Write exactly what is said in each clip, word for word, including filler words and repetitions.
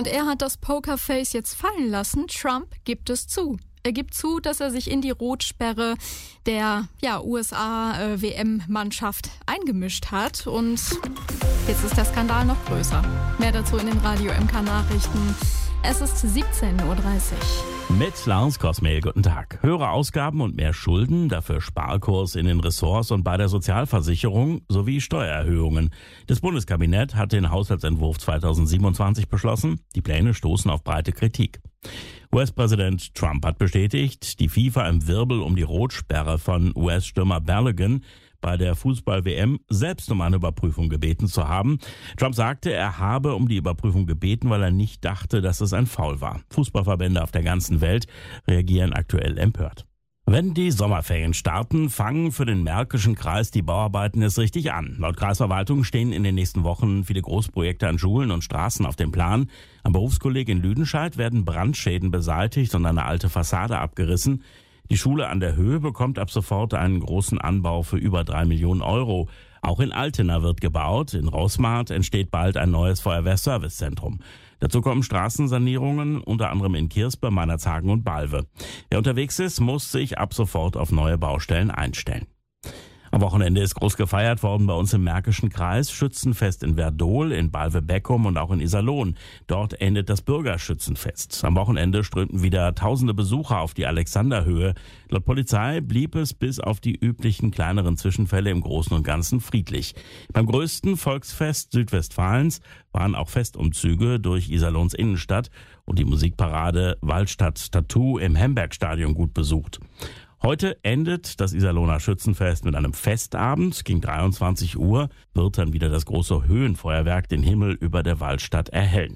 und er hat das Pokerface jetzt fallen lassen. Trump gibt es zu. Er gibt zu, dass er sich in die Rotsperre der ja, U S A-W M-Mannschaft eingemischt hat. Und jetzt ist der Skandal noch größer. Mehr dazu in den Radio M K-Nachrichten. Es ist siebzehn Uhr dreißig. Mit Lars Kosmehl, guten Tag. Höhere Ausgaben und mehr Schulden, dafür Sparkurs in den Ressorts und bei der Sozialversicherung sowie Steuererhöhungen. Das Bundeskabinett hat den Haushaltsentwurf zweitausendsiebenundzwanzig beschlossen. Die Pläne stoßen auf breite Kritik. U S-Präsident Trump hat bestätigt, die FIFA im Wirbel um die Rotsperre von U S-Stürmer Balogun bei der Fußball-W M selbst um eine Überprüfung gebeten zu haben. Trump sagte, er habe um die Überprüfung gebeten, weil er nicht dachte, dass es ein Foul war. Fußballverbände auf der ganzen Welt reagieren aktuell empört. Wenn die Sommerferien starten, fangen für den Märkischen Kreis die Bauarbeiten es richtig an. Laut Kreisverwaltung stehen in den nächsten Wochen viele Großprojekte an Schulen und Straßen auf dem Plan. Am Berufskolleg in Lüdenscheid werden Brandschäden beseitigt und eine alte Fassade abgerissen. Die Schule an der Höhe bekommt ab sofort einen großen Anbau für über drei Millionen Euro. Auch in Altena wird gebaut. In Roßmarkt entsteht bald ein neues Feuerwehrservicezentrum. Dazu kommen Straßensanierungen, unter anderem in Kirspe, Meinerzhagen und Balve. Wer unterwegs ist, muss sich ab sofort auf neue Baustellen einstellen. Am Wochenende ist groß gefeiert worden bei uns im Märkischen Kreis. Schützenfest in Werdohl, in Balve-Beckum und auch in Iserlohn. Dort endet das Bürgerschützenfest. Am Wochenende strömten wieder tausende Besucher auf die Alexanderhöhe. Laut Polizei blieb es bis auf die üblichen kleineren Zwischenfälle im Großen und Ganzen friedlich. Beim größten Volksfest Südwestfalens waren auch Festumzüge durch Iserlohns Innenstadt und die Musikparade Waldstadt Tattoo im Hembergstadion gut besucht. Heute endet das Iserlohner Schützenfest mit einem Festabend. Gegen dreiundzwanzig Uhr wird dann wieder das große Höhenfeuerwerk den Himmel über der Waldstadt erhellen.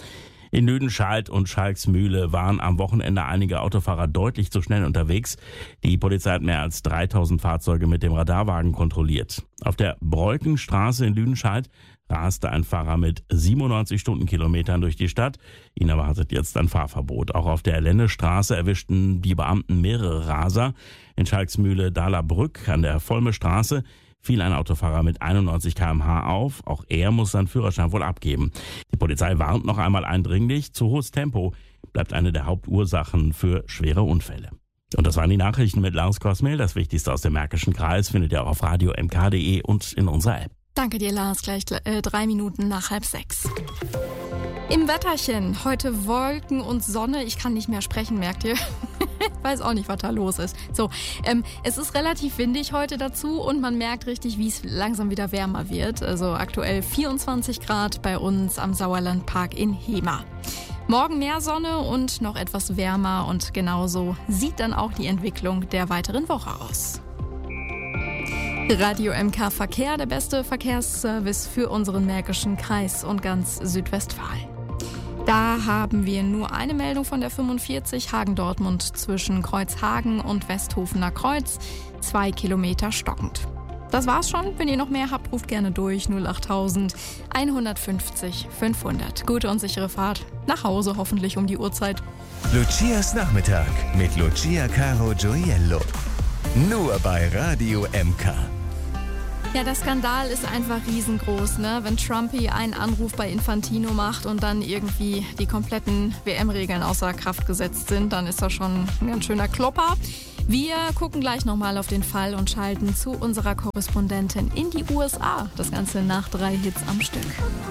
In Lüdenscheid und Schalksmühle waren am Wochenende einige Autofahrer deutlich zu schnell unterwegs. Die Polizei hat mehr als dreitausend Fahrzeuge mit dem Radarwagen kontrolliert. Auf der Breukenstraße in Lüdenscheid raste ein Fahrer mit siebenundneunzig Stundenkilometern durch die Stadt. Ihn erwartet jetzt ein Fahrverbot. Auch auf der Lennestraße erwischten die Beamten mehrere Raser. In Schalksmühle-Dahlerbrück an der Volmestraße fiel ein Autofahrer mit einundneunzig Kilometer pro Stunde auf. Auch er muss seinen Führerschein wohl abgeben. Die Polizei warnt noch einmal eindringlich, zu hohes Tempo bleibt eine der Hauptursachen für schwere Unfälle. Und das waren die Nachrichten mit Lars Kosmehl. Das Wichtigste aus dem Märkischen Kreis findet ihr auch auf radio m k punkt d e und in unserer App. Danke dir, Lars. Gleich äh, drei Minuten nach halb sechs. Im Wetterchen. Heute Wolken und Sonne. Ich kann nicht mehr sprechen, merkt ihr? Ich weiß auch nicht, was da los ist. So, ähm, es ist relativ windig heute dazu und man merkt richtig, wie es langsam wieder wärmer wird. Also aktuell vierundzwanzig Grad bei uns am Sauerlandpark in Hemer. Morgen mehr Sonne und noch etwas wärmer und genauso sieht dann auch die Entwicklung der weiteren Woche aus. Radio M K Verkehr, der beste Verkehrsservice für unseren Märkischen Kreis und ganz Südwestfalen. Da haben wir nur eine Meldung von der fünfundvierzig Hagen-Dortmund zwischen Kreuzhagen und Westhofener Kreuz. Zwei Kilometer stockend. Das war's schon. Wenn ihr noch mehr habt, ruft gerne durch null acht tausend einhundertfünfzig fünfhundert. Gute und sichere Fahrt. Nach Hause hoffentlich um die Uhrzeit. Lucias Nachmittag mit Lucia Caro Gioiello. Nur bei Radio M K. Ja, der Skandal ist einfach riesengroß, ne? Wenn Trumpy einen Anruf bei Infantino macht und dann irgendwie die kompletten W M-Regeln außer Kraft gesetzt sind, dann ist das schon ein ganz schöner Klopper. Wir gucken gleich nochmal auf den Fall und schalten zu unserer Korrespondentin in die U S A. Das Ganze nach drei Hits am Stück.